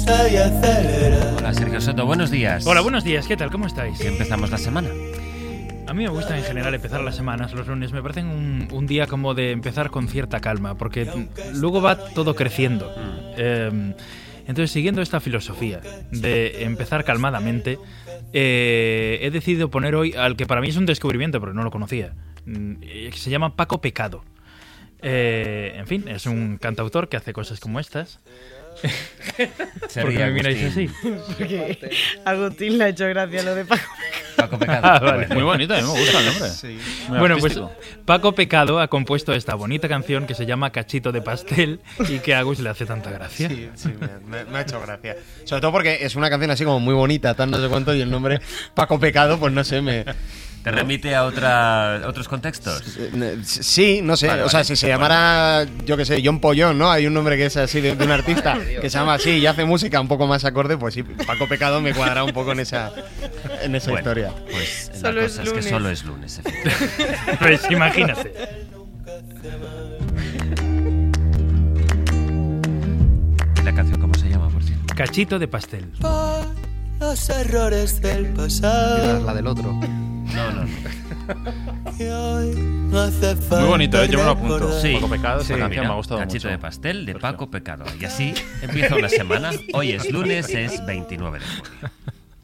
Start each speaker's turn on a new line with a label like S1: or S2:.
S1: pausa y acelera.
S2: Hola, Sergio Soto, buenos días.
S3: Hola, buenos días, ¿qué tal? ¿Cómo estáis?
S2: ¿Qué empezamos la semana?
S3: A mí me gusta en general empezar las semanas, los lunes. Me parecen un día como de empezar con cierta calma, porque luego va todo creciendo. Entonces, siguiendo esta filosofía de empezar calmadamente, he decidido poner hoy al que para mí es un descubrimiento, porque no lo conocía. Se llama Paco Pecado. En fin, es un cantautor que hace cosas como estas. ¿Por qué me miráis así?
S4: Porque Agustín le ha hecho gracia lo de Paco.
S2: Paco Pecado.
S3: Vale.
S5: Muy bonito, a mí me gusta el nombre.
S1: Sí.
S5: Muy
S3: Bueno, pues
S5: artístico.
S3: Paco Pecado ha compuesto esta bonita canción que se llama Cachito de Pastel y que a Agus le hace tanta gracia.
S1: Sí, me ha hecho gracia. Sobre todo porque es una canción así como muy bonita, tan no sé cuánto, y el nombre Paco Pecado, pues no sé,
S2: ¿Te remite a otros contextos?
S1: Sí, no sé.
S2: Vale,
S1: o sea,
S2: vale.
S1: si se llamara, yo qué sé, John Pollón, ¿no? Hay un nombre que es así de un artista que se llama así y hace música un poco más acorde, pues sí, Paco Pecado me cuadra un poco en esa
S2: Bueno,
S1: historia.
S2: pues la
S4: Solo es
S2: cosa es que
S4: lunes.
S2: solo es lunes, efectivamente.
S3: Pues imagínate.
S2: ¿Y la canción cómo se llama, por cierto?
S3: Cachito de Pastel.
S1: Por los errores del pasado.
S6: La del otro.
S2: No.
S1: Y hoy no hace falta
S5: Muy bonito, yo me lo apunto.
S1: recordar.
S2: Sí.
S5: Paco Pecado, esta
S2: Sí,
S5: canción
S2: mira,
S5: me ha gustado
S2: Cachito
S5: mucho.
S2: de Pastel de
S5: Sergio.
S2: Paco Pecado. Y así empieza una semana. Hoy es lunes, es 29 de junio.